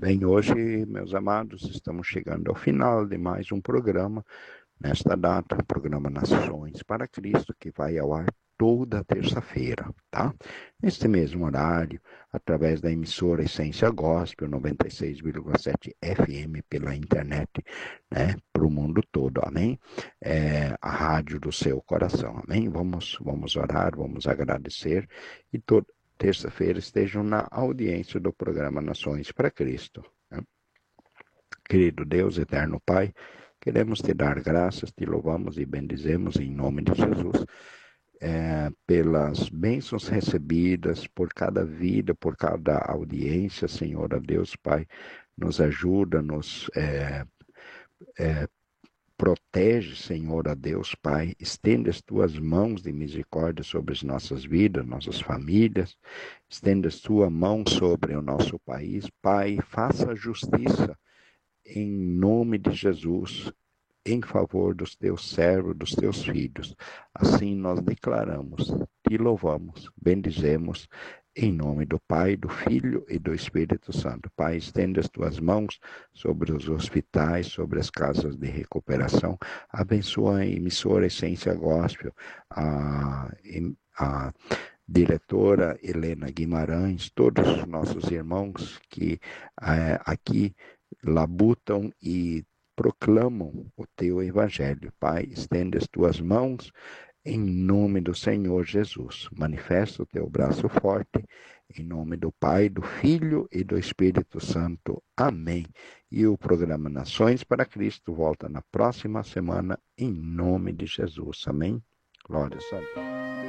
Bem, hoje, meus amados, estamos chegando ao final de mais um programa. Nesta data, o programa Nações para Cristo, que vai ao ar toda terça-feira, tá? Neste mesmo horário, através da emissora Essência Gospel 96,7 FM pela internet, né? Para o mundo todo, amém? A rádio do seu coração, amém? Vamos orar, vamos agradecer e toda terça-feira estejam na audiência do programa Nações para Cristo, né? Querido Deus, eterno Pai, queremos te dar graças, te louvamos e bendizemos em nome de Jesus, pelas bênçãos recebidas, por cada vida, por cada audiência, Senhor, a Deus, Pai, nos ajuda, nos protege, Senhor, a Deus, Pai, estende as tuas mãos de misericórdia sobre as nossas vidas, nossas famílias, estende a tua mão sobre o nosso país, Pai, faça justiça em nome de Jesus, em favor dos teus servos, dos teus filhos. Assim nós declaramos, te louvamos, bendizemos, em nome do Pai, do Filho e do Espírito Santo. Pai, estende as tuas mãos sobre os hospitais, sobre as casas de recuperação. Abençoa a emissora Essência Gospel, a diretora Helena Guimarães, todos os nossos irmãos que aqui labutam e proclamam o teu evangelho. Pai, estende as tuas mãos em nome do Senhor Jesus. Manifesta o teu braço forte em nome do Pai, do Filho e do Espírito Santo. Amém. E o programa Nações para Cristo volta na próxima semana em nome de Jesus. Amém. Glória a Deus.